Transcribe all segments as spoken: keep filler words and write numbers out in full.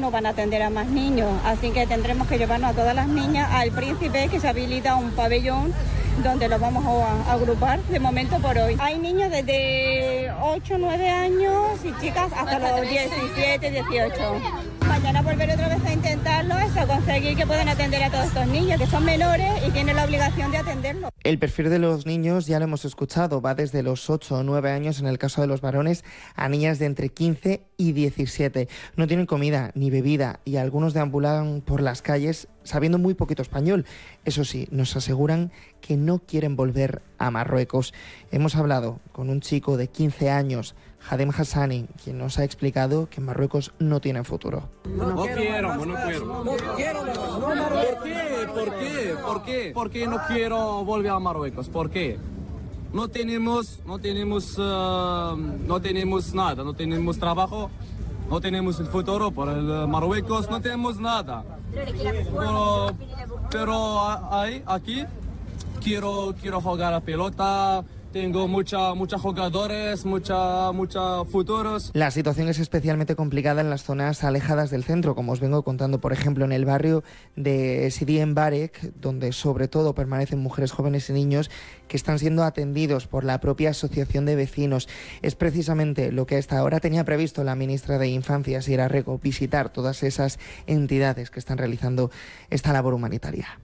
no van a atender a más niños, así que tendremos que llevarnos a todas las niñas al Príncipe, que se habilita un pabellón donde los vamos a agrupar de momento por hoy. Hay niños desde ocho, nueve años y chicas hasta los diecisiete, dieciocho. Mañana volveré otra vez a intentarlo hasta conseguir que puedan atender a todos estos niños que son menores y tienen la obligación de atenderlos. El perfil de los niños ya lo hemos escuchado, va desde los ocho o nueve años en el caso de los varones a niñas de entre quince y diecisiete. No tienen comida ni bebida y algunos deambulan por las calles sabiendo muy poquito español. Eso sí, nos aseguran que no quieren volver a Marruecos. Hemos hablado con un chico de quince años, Hadem Hassani, quien nos ha explicado que en Marruecos no tienen futuro. No, no quiero, no quiero. No quiero. ¿Por qué? ¿Por qué? ¿Por qué? ¿Por qué no quiero volver a Marruecos? ¿Por qué? No tenemos, no tenemos, uh, no tenemos nada, no tenemos trabajo, no tenemos el futuro por el Marruecos, no tenemos nada. Pero, pero ahí, aquí, quiero, quiero jugar a pelota. Tengo muchos mucha jugadores, muchos mucha futuros. La situación es especialmente complicada en las zonas alejadas del centro, como os vengo contando, por ejemplo, en el barrio de Sidi Mbarek, donde sobre todo permanecen mujeres jóvenes y niños que están siendo atendidos por la propia asociación de vecinos. Es precisamente lo que hasta ahora tenía previsto la ministra de Infancia, Sira Rego, visitar todas esas entidades que están realizando esta labor humanitaria.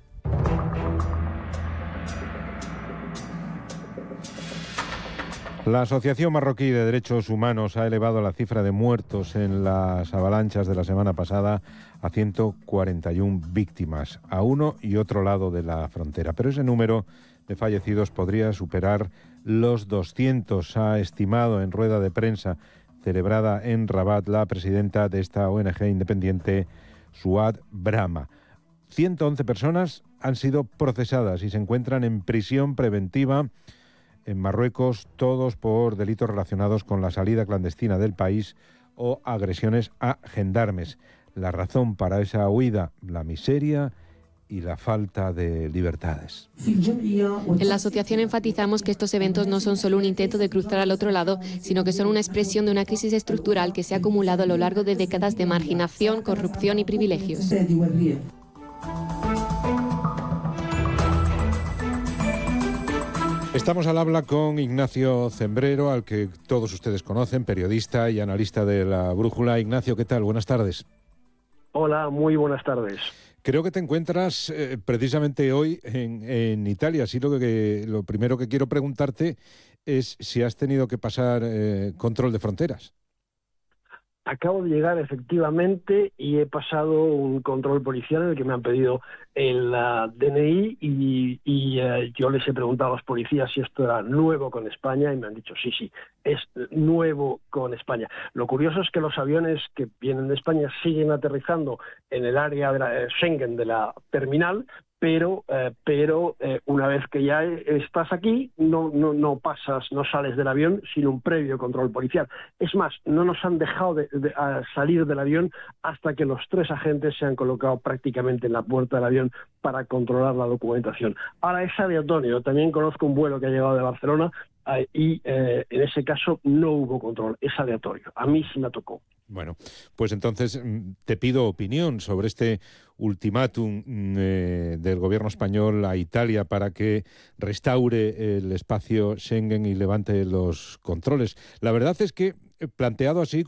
La Asociación Marroquí de Derechos Humanos ha elevado la cifra de muertos en las avalanchas de la semana pasada a ciento cuarenta y una víctimas, a uno y otro lado de la frontera. Pero ese número de fallecidos podría superar los doscientos, ha estimado en rueda de prensa celebrada en Rabat la presidenta de esta O N G independiente, Suad Brahma. ciento once personas han sido procesadas y se encuentran en prisión preventiva en Marruecos, todos por delitos relacionados con la salida clandestina del país o agresiones a gendarmes. La razón para esa huida, la miseria y la falta de libertades. En la asociación enfatizamos que estos eventos no son solo un intento de cruzar al otro lado, sino que son una expresión de una crisis estructural que se ha acumulado a lo largo de décadas de marginación, corrupción y privilegios. Estamos al habla con Ignacio Zembrero, al que todos ustedes conocen, periodista y analista de La Brújula. Ignacio, ¿qué tal? Buenas tardes. Hola, muy buenas tardes. Creo que te encuentras eh, precisamente hoy en, en Italia. Así lo que lo primero que quiero preguntarte es si has tenido que pasar eh, control de fronteras. Acabo de llegar efectivamente y he pasado un control policial en el que me han pedido el uh, D N I y, y uh, yo les he preguntado a los policías si esto era nuevo con España y me han dicho sí, sí, es nuevo con España. Lo curioso es que los aviones que vienen de España siguen aterrizando en el área de la, eh, Schengen de la terminal, pero eh, pero eh, una vez que ya estás aquí no, no, no pasas, no sales del avión sin un previo control policial. Es más, no nos han dejado de, de, a salir del avión hasta que los tres agentes se han colocado prácticamente en la puerta del avión para controlar la documentación. Ahora es aleatorio. También conozco un vuelo que ha llegado de Barcelona eh, y eh, en ese caso no hubo control, es aleatorio. A mí sí me tocó. Bueno, pues entonces te pido opinión sobre este ultimátum eh, del gobierno español a Italia para que restaure el espacio Schengen y levante los controles. La verdad es que, planteado así,